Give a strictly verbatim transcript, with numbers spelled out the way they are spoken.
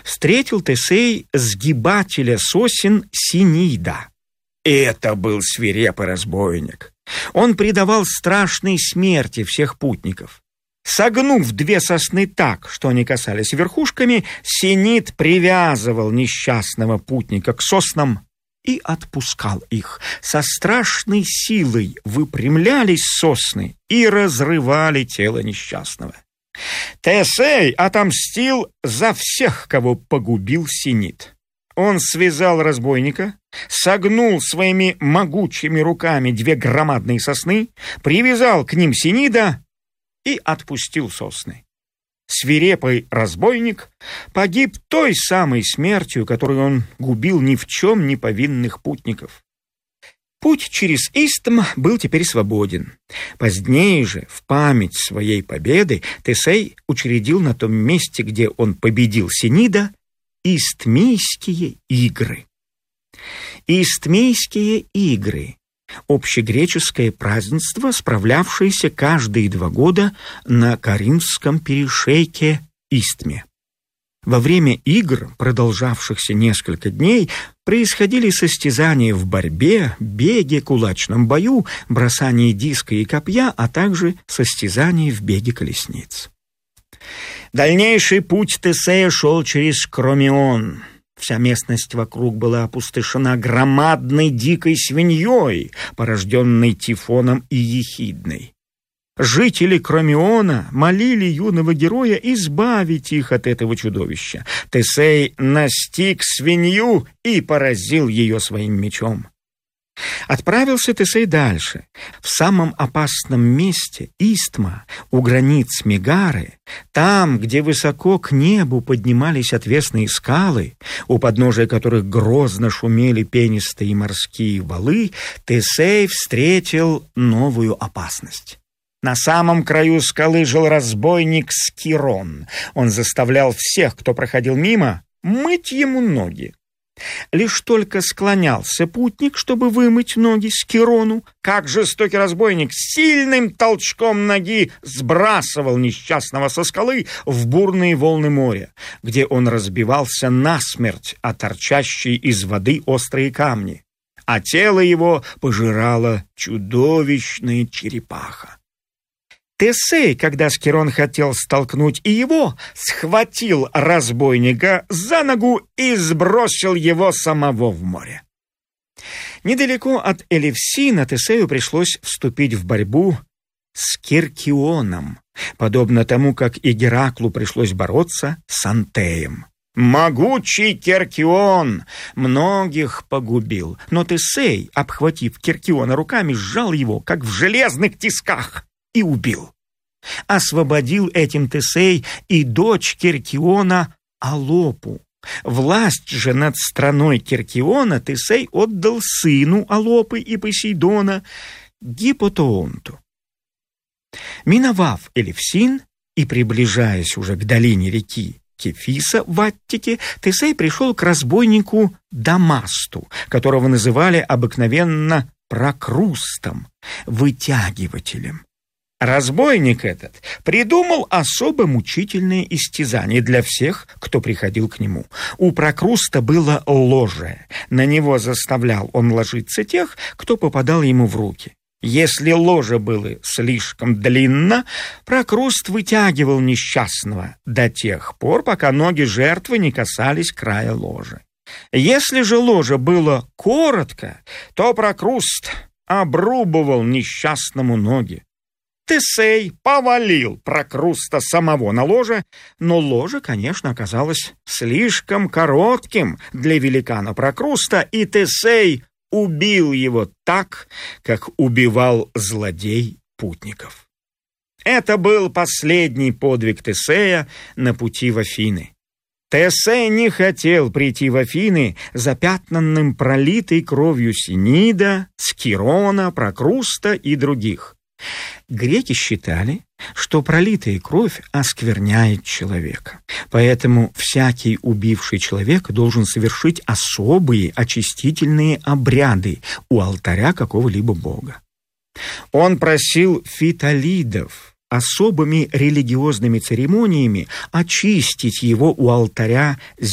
встретил Тесей сгибателя сосен Синида. Это был свирепый разбойник. Он предавал страшной смерти всех путников. Согнув две сосны так, что они касались верхушками, Синид привязывал несчастного путника к соснам и отпускал их. Со страшной силой выпрямлялись сосны и разрывали тело несчастного. Тесей отомстил за всех, кого погубил Синид. Он связал разбойника, согнул своими могучими руками две громадные сосны, привязал к ним Синида и отпустил сосны. Свирепый разбойник погиб той самой смертью, которой он губил ни в чем не повинных путников. Путь через Истм был теперь свободен. Позднее же, в память своей победы, Тесей учредил на том месте, где он победил Синида, Истмийские игры. Истмийские игры — общегреческое празднество, справлявшееся каждые два года на Коринфском перешейке Истме. Во время игр, продолжавшихся несколько дней, происходили состязания в борьбе, беге, кулачном бою, бросании диска и копья, а также состязания в беге колесниц. Дальнейший путь Тесея шел через Кромион. Вся местность вокруг была опустошена громадной дикой свиньей, порожденной Тифоном и Ехидной. Жители Кромиона молили юного героя избавить их от этого чудовища. Тесей настиг свинью и поразил ее своим мечом. Отправился Тесей дальше. В самом опасном месте Истма, у границ Мегары, там, где высоко к небу поднимались отвесные скалы, у подножия которых грозно шумели пенистые морские валы, Тесей встретил новую опасность. На самом краю скалы жил разбойник Скирон. Он заставлял всех, кто проходил мимо, мыть ему ноги. Лишь только склонялся путник, чтобы вымыть ноги Скирону, как жестокий разбойник сильным толчком ноги сбрасывал несчастного со скалы в бурные волны моря, где он разбивался насмерть о торчащие из воды острые камни, а тело его пожирала чудовищная черепаха. Тесей, когда Скирон хотел столкнуть и его, схватил разбойника за ногу и сбросил его самого в море. Недалеко от Элевсина Тесею пришлось вступить в борьбу с Киркионом, подобно тому, как и Гераклу пришлось бороться с Антеем. Могучий Киркион многих погубил, но Тесей, обхватив Киркиона руками, сжал его, как в железных тисках, и убил. Освободил этим Тесей и дочь Киркиона Алопу. Власть же над страной Киркиона Тесей отдал сыну Алопы и Посейдона Гипотоонту. Миновав Элевсин и приближаясь уже к долине реки Кефиса в Аттике, Тесей пришел к разбойнику Дамасту, которого называли обыкновенно Прокрустом, вытягивателем. Разбойник этот придумал особо мучительное истязание для всех, кто приходил к нему. У Прокруста было ложе. На него заставлял он ложиться тех, кто попадал ему в руки. Если ложе было слишком длинно, Прокруст вытягивал несчастного до тех пор, пока ноги жертвы не касались края ложа. Если же ложе было коротко, то Прокруст обрубывал несчастному ноги. Тесей повалил Прокруста самого на ложе, но ложе, конечно, оказалось слишком коротким для великана Прокруста, и Тесей убил его так, как убивал злодей путников. Это был последний подвиг Тесея на пути в Афины. Тесей не хотел прийти в Афины запятнанным пролитой кровью Синида, Скирона, Прокруста и других. Греки считали, что пролитая кровь оскверняет человека. Поэтому всякий убивший человека должен совершить особые очистительные обряды у алтаря какого-либо бога. Он просил фиталидов особыми религиозными церемониями очистить его у алтаря